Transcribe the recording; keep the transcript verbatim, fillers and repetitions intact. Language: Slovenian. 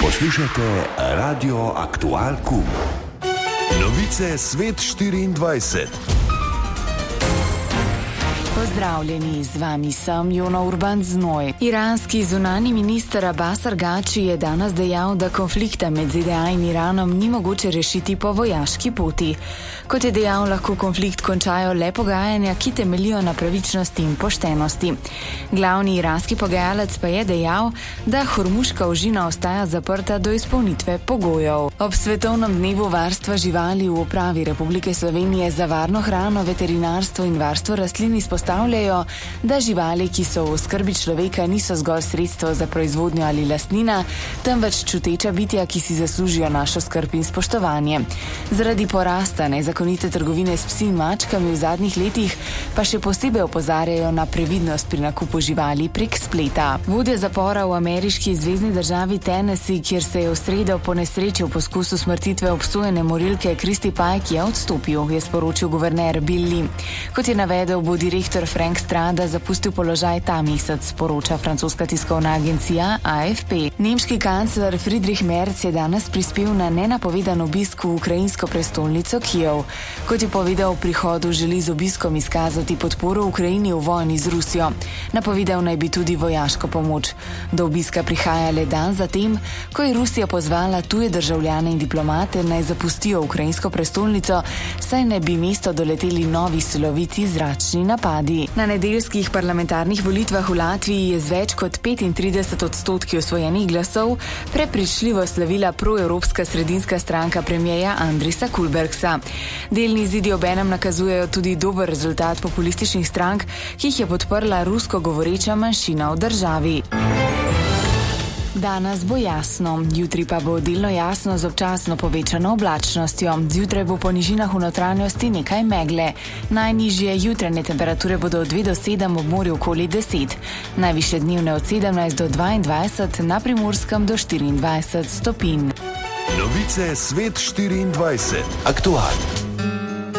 Poslušajte Radio Aktual Kum. Novice Svet štiriindvajset. Pozdravljeni, z vami sem Jona Urban Znoj. Iranski zunani minister Abbas Arghači je danes dejal, da konflikta med Z D A in Iranom ni mogoče rešiti po vojaški poti. Kot je dejal, lahko konflikt končajo le pogajanja, ki temeljijo na pravičnosti in poštenosti. Glavni iranski pogajalec pa je dejal, da Hormuška ožina ostaja zaprta do izpolnitve pogojev. Ob svetovnem dnevu varstva živali v upravi Republike Slovenije za varno hrano, veterinarstvo in varstvo rastlin izpostavljajo, da živali, ki so v oskrbi človeka, niso zgolj sredstvo za proizvodnjo ali lastnina, temveč čuteča bitja, ki si zaslužijo našo skrb in spoštovanje. Zaradi porasta nezakonite trgovine s psi in mačkami v zadnjih letih pa še posebej opozarjajo na previdnost pri nakupu živali prek spleta. Vodja zapora v ameriški zvezni državi Tennessee, kjer se je v sredo po nesreči v poskusu smrtitve obsojene morilke Christy Pike, je odstopil, je sporočil guverner Bill Lee. Kot je navedel, bo direktor Frank Strada zapustil položaj ta mesec, sporoča francoska tiskovna agencija A F P. Nemški kancler Friedrich Merz je danes prispel na nenapovedan obisk v ukrajinsko prestolnico Kijev. Kot je povedal, v prihodu želi z obiskom izkazati podporo Ukrajini v vojni z Rusijo. Napovedal naj bi tudi vojaško pomoč. Do obiska prihaja le dan zatem, ko je Rusija pozvala tuje državljane in diplomate naj zapustijo ukrajinsko prestolnico, saj ne bi mesto doleteli novi siloviti zračni napadi. Na nedeljskih parlamentarnih volitvah v Latviji je z več kot petintrideset odstotki osvojenih glasov prepričljivo slavila proevropska sredinska stranka premierja Andrisa Kulbergsa. Delni izidi obenem nakazujejo tudi dober rezultat populističnih strank, ki jih je podprla rusko govoreča manjšina v državi. Danes bo jasno, jutri pa bo delno jasno z občasno povečano oblačnostjo. Zjutraj bo po nižinah v notranjosti nekaj megle. Najnižje jutranje temperature bodo od dve do sedem, ob morju okoli deset. Najvišje dnevne od sedemnajst do dvaindvajset, na Primorskem do štiriindvajset stopinj. Novice Svet štiriindvajset. Aktual.